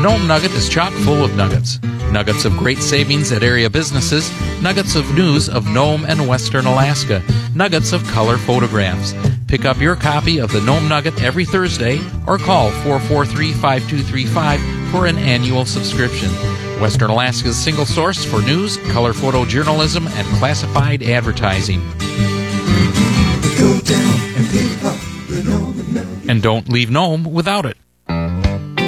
Nome Nugget is chock full of nuggets. Nuggets of great savings at area businesses, nuggets of news of Nome and Western Alaska, nuggets of color photographs. Pick up your copy of the Nome Nugget every Thursday or call 443-5235 for an annual subscription. Western Alaska's single source for news, color photojournalism, and classified advertising. Go down and pick up the Nome Nugget. And don't leave Nome without it.